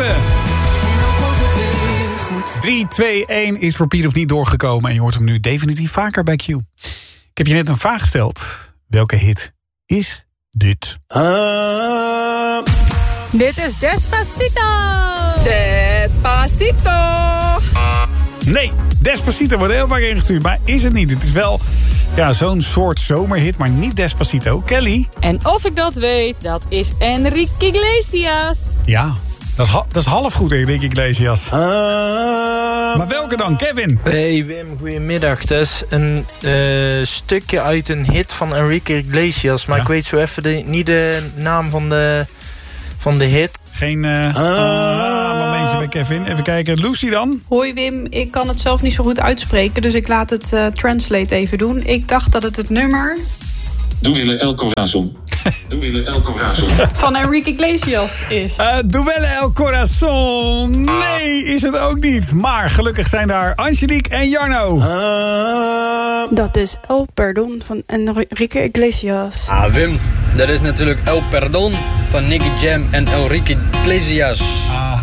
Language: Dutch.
minuten. 3, 2, 1 is voor Piet of niet doorgekomen. En je hoort hem nu definitief vaker bij Q. Ik heb je net een vraag gesteld. Welke hit is dit? Dit is Despacito. Despacito. Nee, Despacito wordt heel vaak ingestuurd, maar is het niet. Het is wel zo'n soort zomerhit, maar niet Despacito. Kelly? En of ik dat weet, dat is Enrique Iglesias. Ja, dat is half goed, Enrique Iglesias. Maar welke dan, Kevin? Hey Wim, goedemiddag. Dat is een stukje uit een hit van Enrique Iglesias. Maar ik weet zo even niet de naam van de hit. Geen momentje bij Kevin. Even kijken, Lucy dan? Hoi Wim, ik kan het zelf niet zo goed uitspreken, dus ik laat het translate even doen. Ik dacht dat het nummer... Duele El Corazon. Duele El Corazon. van Enrique Iglesias is. Duele El Corazon. Nee, is het ook niet. Maar gelukkig zijn daar Angelique en Jarno. Dat is El Perdón van Enrique Iglesias. Wim, dat is natuurlijk El Perdón van Nicky Jam en Enrique Iglesias. Aha.